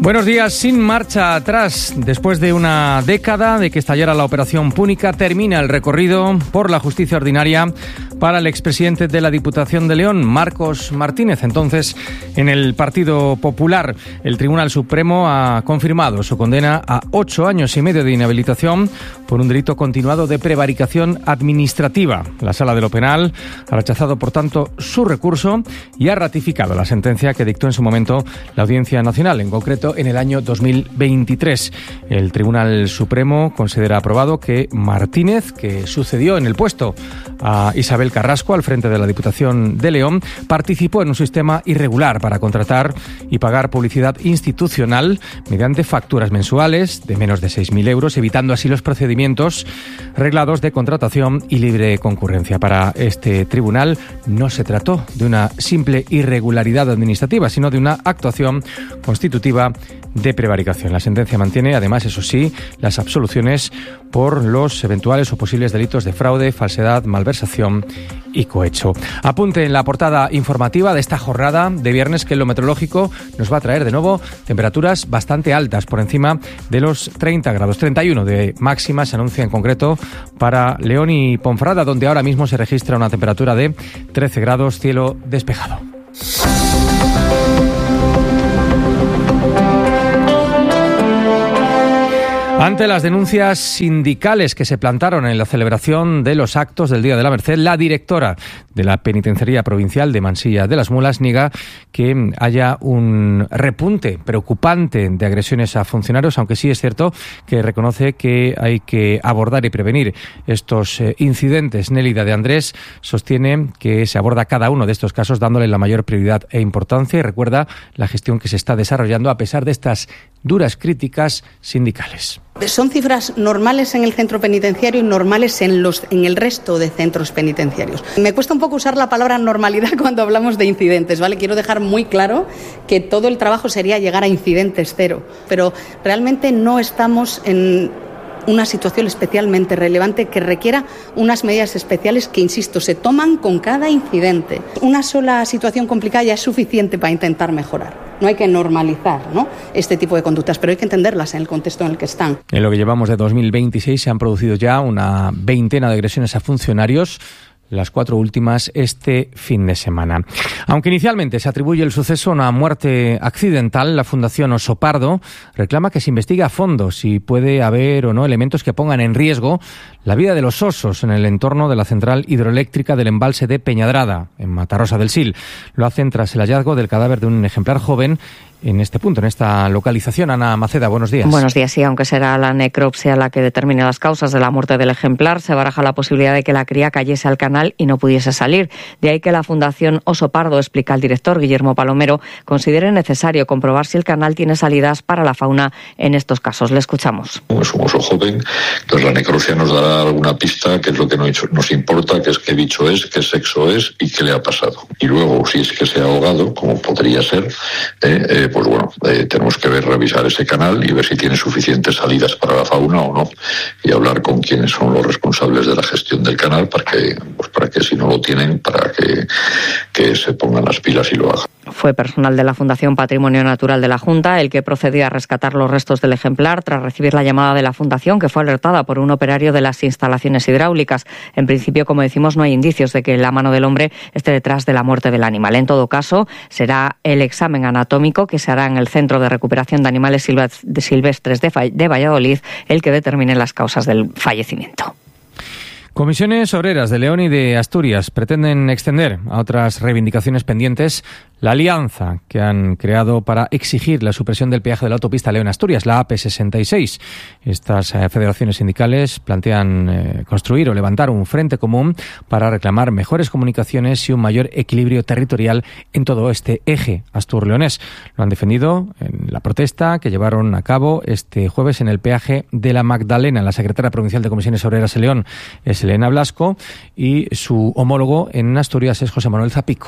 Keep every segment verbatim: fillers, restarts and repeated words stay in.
Buenos días. Sin marcha atrás, después de una década de que estallara la Operación Púnica, termina el recorrido por la justicia ordinaria para el expresidente de la Diputación de León, Marcos Martínez. Entonces, en el Partido Popular, el Tribunal Supremo ha confirmado su condena a ocho años y medio de inhabilitación por un delito continuado de prevaricación administrativa. La Sala de lo Penal ha rechazado, por tanto, su recurso y ha ratificado la sentencia que dictó en su momento la Audiencia Nacional, en concreto en el año dos mil veintitrés. El Tribunal Supremo considera aprobado que Martínez, que sucedió en el puesto a Isabel Carrasco al frente de la Diputación de León, participó en un sistema irregular para contratar y pagar publicidad institucional mediante facturas mensuales de menos de seis mil euros, evitando así los procedimientos reglados de contratación y libre concurrencia. Para este tribunal no se trató de una simple irregularidad administrativa, sino de una actuación constitutiva de prevaricación. La sentencia mantiene, además, eso sí, las absoluciones por los eventuales o posibles delitos de fraude, falsedad, malversación y cohecho. Apunte en la portada informativa de esta jornada de viernes que lo meteorológico nos va a traer de nuevo temperaturas bastante altas, por encima de los treinta grados. treinta y uno de máxima se anuncia en concreto para León y Ponferrada, donde ahora mismo se registra una temperatura de trece grados, cielo despejado. Ante las denuncias sindicales que se plantaron en la celebración de los actos del Día de la Merced, la directora de la Penitenciaría Provincial de Mansilla de las Mulas niega que haya un repunte preocupante de agresiones a funcionarios, aunque sí es cierto que reconoce que hay que abordar y prevenir estos incidentes. Nélida de Andrés sostiene que se aborda cada uno de estos casos dándole la mayor prioridad e importancia y recuerda la gestión que se está desarrollando a pesar de estas duras críticas sindicales. Son cifras normales en el centro penitenciario y normales en, los, en el resto de centros penitenciarios. Me cuesta un poco usar la palabra normalidad cuando hablamos de incidentes, ¿vale? Quiero dejar muy claro que todo el trabajo sería llegar a incidentes cero, pero realmente no estamos en una situación especialmente relevante que requiera unas medidas especiales que, insisto, se toman con cada incidente. Una sola situación complicada ya es suficiente para intentar mejorar. No hay que normalizar, ¿no?, este tipo de conductas, pero hay que entenderlas en el contexto en el que están. En lo que llevamos de dos mil veintiséis se han producido ya una veintena de agresiones a funcionarios, las cuatro últimas este fin de semana. Aunque inicialmente se atribuye el suceso a una muerte accidental, la Fundación Oso Pardo reclama que se investigue a fondo si puede haber o no elementos que pongan en riesgo la vida de los osos en el entorno de la central hidroeléctrica del embalse de Peñadrada, en Matarrosa del Sil. Lo hacen tras el hallazgo del cadáver de un ejemplar joven en este punto, en esta localización. Ana Maceda, buenos días. Buenos días, sí, aunque será la necropsia la que determine las causas de la muerte del ejemplar, se baraja la posibilidad de que la cría cayese al canal y no pudiese salir. De ahí que la Fundación Oso Pardo, explica el director Guillermo Palomero, considere necesario comprobar si el canal tiene salidas para la fauna en estos casos. Le escuchamos. Es un oso joven, entonces la necropsia nos dará alguna pista, que es lo que nos importa, que es qué bicho es, qué sexo es y qué le ha pasado. Y luego, si es que se ha ahogado, como podría ser, eh, eh, pues bueno, eh, tenemos que ver, revisar ese canal y ver si tiene suficientes salidas para la fauna o no, y hablar con quienes son los responsables de la gestión del canal para que, pues para que si no lo tienen, para que, que se pongan las pilas y lo hagan. Fue personal de la Fundación Patrimonio Natural de la Junta el que procedió a rescatar los restos del ejemplar tras recibir la llamada de la Fundación, que fue alertada por un operario de las instalaciones hidráulicas. En principio, como decimos, no hay indicios de que la mano del hombre esté detrás de la muerte del animal. En todo caso, será el examen anatómico que se hará en el Centro de Recuperación de Animales Silvestres de Valladolid el que determine las causas del fallecimiento. Comisiones obreras de León y de Asturias pretenden extender a otras reivindicaciones pendientes la alianza que han creado para exigir la supresión del peaje de la autopista León-Asturias, la A P sesenta y seis. Estas eh, federaciones sindicales plantean eh, construir o levantar un frente común para reclamar mejores comunicaciones y un mayor equilibrio territorial en todo este eje astur-leonés. Lo han defendido en la protesta que llevaron a cabo este jueves en el peaje de la Magdalena. La secretaria provincial de Comisiones Obreras de León es Elena Blasco y su homólogo en Asturias es José Manuel Zapico.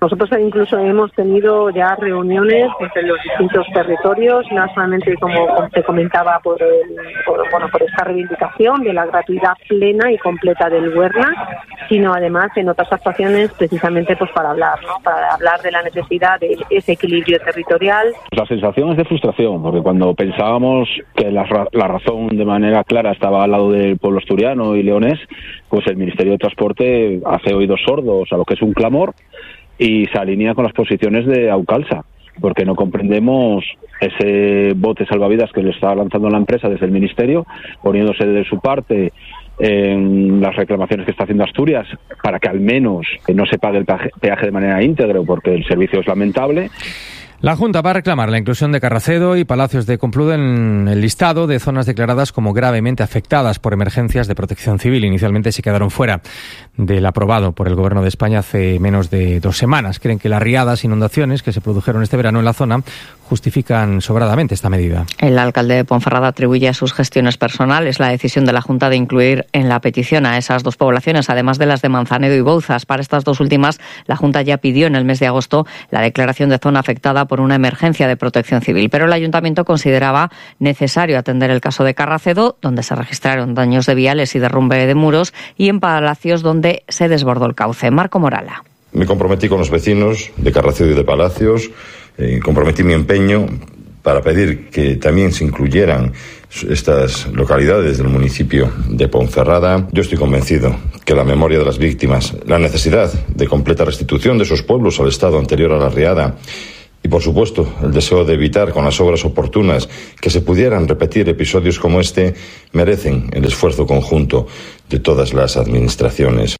Nosotros incluso hemos tenido ya reuniones entre los distintos territorios, no solamente como te comentaba por, el, por, bueno, por esta reivindicación de la gratuidad plena y completa del Huerna, sino además en otras actuaciones precisamente pues para hablar, ¿no? Para hablar de la necesidad de ese equilibrio territorial. La sensación es de frustración, porque cuando pensábamos que la, la razón de manera clara estaba al lado del pueblo asturiano y leonés, pues el Ministerio de Transporte hace oídos sordos a lo que es un clamor y se alinea con las posiciones de Aucalsa, porque no comprendemos ese bote salvavidas que le está lanzando la empresa desde el Ministerio, poniéndose de su parte en las reclamaciones que está haciendo Asturias para que al menos no se pague el peaje de manera íntegra, porque el servicio es lamentable. La Junta va a reclamar la inclusión de Carracedo y Palacios de Compluda en el listado de zonas declaradas como gravemente afectadas por emergencias de protección civil. Inicialmente se quedaron fuera del aprobado por el Gobierno de España hace menos de dos semanas. Creen que las riadas e inundaciones que se produjeron este verano en la zona justifican sobradamente esta medida. El alcalde de Ponferrada atribuye a sus gestiones personales la decisión de la Junta de incluir en la petición a esas dos poblaciones, además de las de Manzanedo y Bouzas. Para estas dos últimas, la Junta ya pidió en el mes de agosto la declaración de zona afectada por una emergencia de protección civil, pero el Ayuntamiento consideraba necesario atender el caso de Carracedo, donde se registraron daños de viales y derrumbe de muros, y en Palacios, donde se desbordó el cauce. Marco Morala. Me comprometí con los vecinos de Carracedo y de Palacios, eh, comprometí mi empeño para pedir que también se incluyeran estas localidades del municipio de Ponferrada. Yo estoy convencido que la memoria de las víctimas, la necesidad de completa restitución de esos pueblos al estado anterior a la riada y, por supuesto, el deseo de evitar con las obras oportunas que se pudieran repetir episodios como este, merecen el esfuerzo conjunto de todas las administraciones.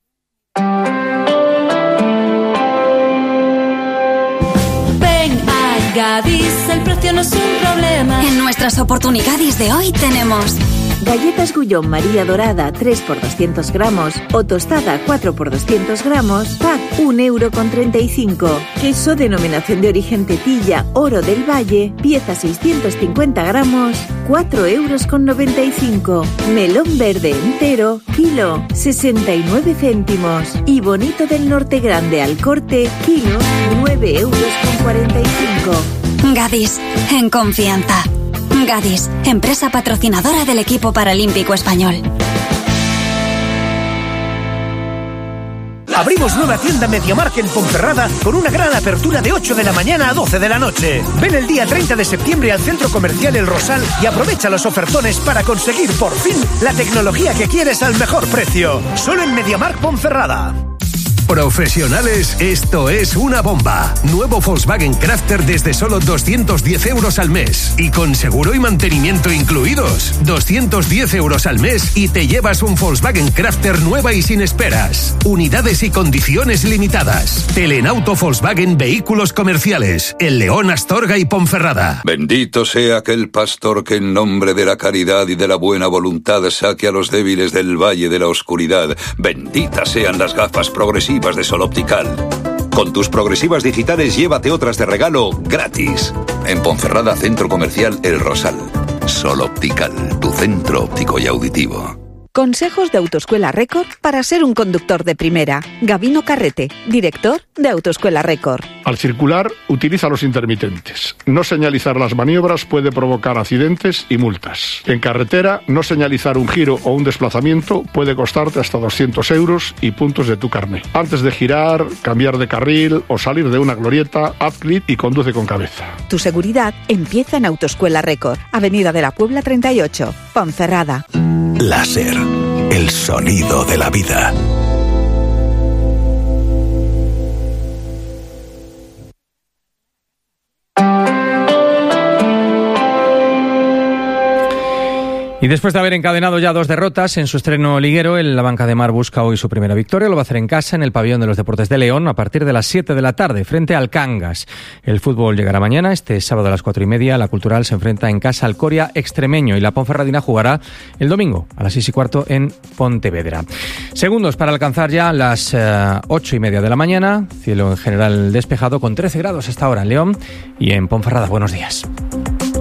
Gadis, el precio no es un problema. En nuestras oportunidades de hoy tenemos galletas Gullón María Dorada tres por doscientos gramos o tostada cuatro por doscientos gramos, pack un euro con treinta y cinco. Queso denominación de origen Tetilla Oro del Valle, pieza seiscientos cincuenta gramos, cuatro euros con noventa y cinco. Melón verde entero, kilo, sesenta y nueve céntimos. Y bonito del Norte Grande al corte, kilo, nueve euros con cuarenta y cinco. Gadis, en confianza. Gadis, empresa patrocinadora del equipo paralímpico español. Abrimos nueva tienda MediaMarkt en Ponferrada con una gran apertura de ocho de la mañana a doce de la noche. Ven el día treinta de septiembre al Centro Comercial El Rosal y aprovecha los ofertones para conseguir por fin la tecnología que quieres al mejor precio. Solo en MediaMarkt Ponferrada. Profesionales, esto es una bomba. Nuevo Volkswagen Crafter desde solo doscientos diez euros al mes. Y con seguro y mantenimiento incluidos. doscientos diez euros al mes y te llevas un Volkswagen Crafter nueva y sin esperas. Unidades y condiciones limitadas. Telenauto Volkswagen Vehículos Comerciales. El León, Astorga y Ponferrada. Bendito sea aquel pastor que en nombre de la caridad y de la buena voluntad saque a los débiles del valle de la oscuridad. Benditas sean las gafas progresivas de Sol Optical. Con tus progresivas digitales llévate otras de regalo gratis. En Ponferrada, Centro Comercial El Rosal. Sol Optical, tu centro óptico y auditivo. Consejos de Autoescuela Record para ser un conductor de primera. Gabino Carrete, director de Autoescuela Record. Al circular, utiliza los intermitentes. No señalizar las maniobras puede provocar accidentes y multas. En carretera, no señalizar un giro o un desplazamiento puede costarte hasta doscientos euros y puntos de tu carné. Antes de girar, cambiar de carril o salir de una glorieta, haz clic y conduce con cabeza. Tu seguridad empieza en Autoescuela Record, Avenida de la Puebla treinta y ocho, Ponferrada. Láser, el sonido de la vida. Y después de haber encadenado ya dos derrotas en su estreno liguero, el La Banca de Mar busca hoy su primera victoria. Lo va a hacer en casa, en el Pabellón de los Deportes de León, a partir de las siete de la tarde, frente al Cangas. El fútbol llegará mañana, este sábado a las cuatro y media. La Cultural se enfrenta en casa al Coria Extremeño y la Ponferradina jugará el domingo a las seis y cuarto en Pontevedra. Segundos para alcanzar ya las uh, ocho y media de la mañana. Cielo en general despejado con trece grados hasta ahora en León y en Ponferrada. Buenos días.